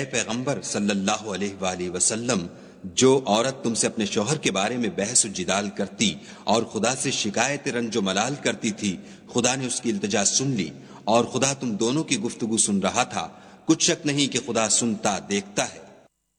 ए पैगंबर सल्लल्लाहु अलैहि वसल्लम, जो औरत तुमसे अपने शौहर के बारे में बहस जिदाल करती और खुदा से शिकायत रंजो मलाल करती थी, खुदा ने उसकी इल्तिजा सुन ली और खुदा तुम दोनों की गुफ्तगू सुन रहा था। कुछ शक नहीं कि खुदा सुनता देखता है।